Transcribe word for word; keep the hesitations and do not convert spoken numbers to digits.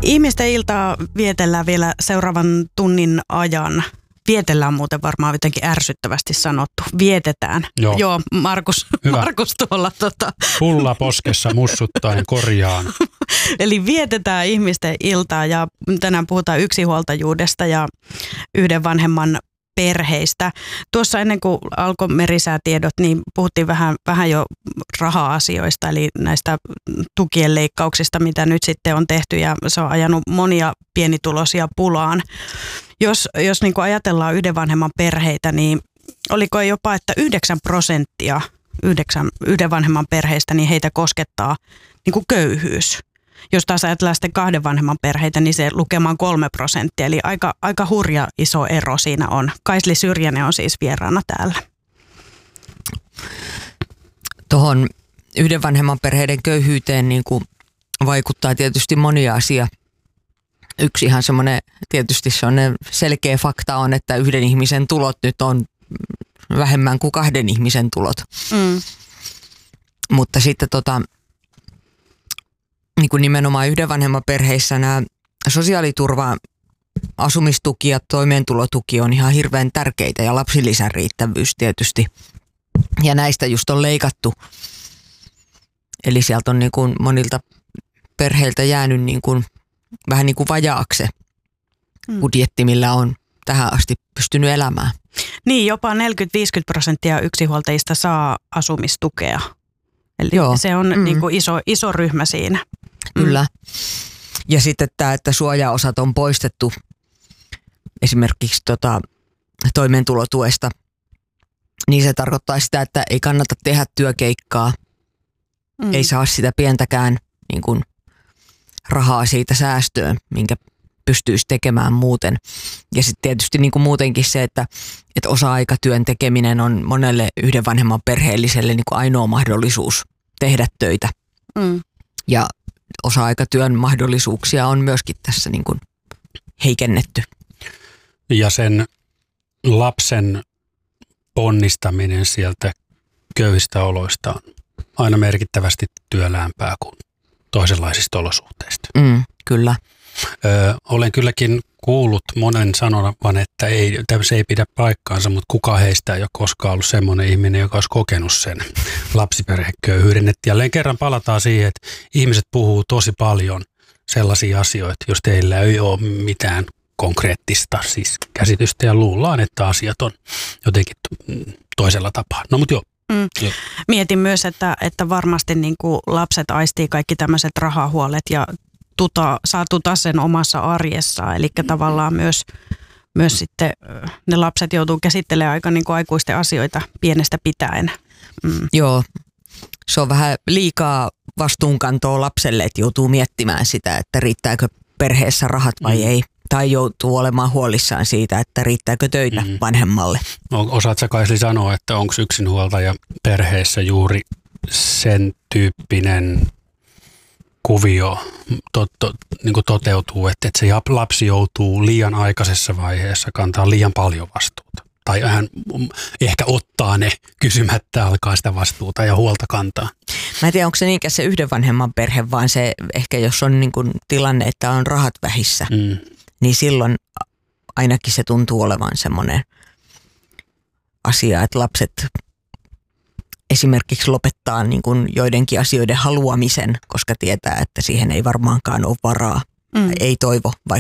Ihmisten iltaa vietellään vielä seuraavan tunnin ajan. Vietellään muuten varmaan jotenkin ärsyttävästi sanottu. Vietetään. Joo, Joo Markus, Markus tuolla. Tota. Pulla poskessa mussuttaen korjaan. Eli vietetään ihmisten iltaa ja tänään puhutaan yksinhuoltajuudesta ja yhden vanhemman perheistä. Tuossa ennen kuin alkoi merisäätiedot, niin puhuttiin vähän, vähän jo raha-asioista, eli näistä tukien leikkauksista, mitä nyt sitten on tehty, ja se on ajanut monia pienituloisia pulaan. Jos, jos niin kuin ajatellaan yhden vanhemman perheitä, niin oliko jopa, että yhdeksän prosenttia yhdeksän, yhden vanhemman perheistä, niin heitä koskettaa niin kuin köyhyys. Jos taas ajatellaan sitten kahden vanhemman perheitä, niin se lukema on kolme prosenttia. Eli aika, aika hurja iso ero siinä on. Kaisli Syrjänen on siis vieraana täällä. Tuohon yhden vanhemman perheiden köyhyyteen niin kuin vaikuttaa tietysti monia asia. Yksi ihan semmoinen, tietysti semmoinen selkeä fakta on, että yhden ihmisen tulot nyt on vähemmän kuin kahden ihmisen tulot. Mm. Mutta sitten tota... niin kuin nimenomaan yhden vanhemman perheissä nämä sosiaaliturva, asumistuki ja toimeentulotuki on ihan hirveän tärkeitä ja lapsilisän riittävyys tietysti. Ja näistä just on leikattu. Eli sieltä on niin kuin monilta perheiltä jäänyt niin kuin, vähän niin kuin vajaaksi budjetti, millä on tähän asti pystynyt elämään. Niin, jopa neljäkymmentä viisikymmentä prosenttia yksinhuoltajista saa asumistukea. Eli Joo. se on mm. niin kuin iso, iso ryhmä siinä. Kyllä. Ja sitten tämä, että suojaosat on poistettu esimerkiksi tota, toimeentulotuesta, niin se tarkoittaa sitä, että ei kannata tehdä työkeikkaa, mm. ei saa sitä pientäkään niin kuin, rahaa siitä säästöön, minkä pystyisi tekemään muuten. Ja sitten tietysti niin kuin muutenkin se, että, että osa-aikatyön tekeminen on monelle yhden vanhemman perheelliselle niin kuin ainoa mahdollisuus tehdä töitä. Mm. Ja osa-aikatyön mahdollisuuksia on myöskin tässä niin kuin heikennetty. Ja sen lapsen ponnistaminen sieltä köyhistä oloista on aina merkittävästi työläämpää kuin toisenlaisista olosuhteista. Mm, kyllä. Ö, olen kylläkin kuullut monen sanovan, että ei, se ei pidä paikkaansa, mutta kuka heistä ei ole koskaan ollut semmoinen ihminen, joka olisi kokenut sen lapsiperheköyhyyden. Et jälleen kerran palataan siihen, että ihmiset puhuu tosi paljon sellaisia asioita, jos teillä ei ole mitään konkreettista siis käsitystä ja luullaan, että asiat on jotenkin toisella tapaa. No mutta joo. Mm. joo. Mietin myös, että, että varmasti niin kuin lapset aistii kaikki tämmöiset rahahuolet ja tuta, saa tuta sen omassa arjessaan. Eli tavallaan myös, myös sitten ne lapset joutuu käsittelemään aika niin kuin aikuisten asioita pienestä pitäen. Mm. Joo, se on vähän liikaa vastuunkantoa lapselle, että joutuu miettimään sitä, että riittääkö perheessä rahat vai mm. ei. Tai joutuu olemaan huolissaan siitä, että riittääkö töitä mm. vanhemmalle. Osaatko Kaisli sanoa, että onko yksinhuoltaja perheessä juuri sen tyyppinen kuvio to, to, niin kuin toteutuu, että, että se lapsi joutuu liian aikaisessa vaiheessa kantaa liian paljon vastuuta. Tai hän ehkä ottaa ne kysymättä, alkaa sitä vastuuta ja huolta kantaa. Mä en tiedä, onko se niinkään se yhden vanhemman perhe, vaan se ehkä jos on niin kuin tilanne, että on rahat vähissä, mm. niin silloin ainakin se tuntuu olevan semmoinen asia, että lapset esimerkiksi lopettaa niin kuin joidenkin asioiden haluamisen, koska tietää, että siihen ei varmaankaan ole varaa. Mm. Ei toivo vaikka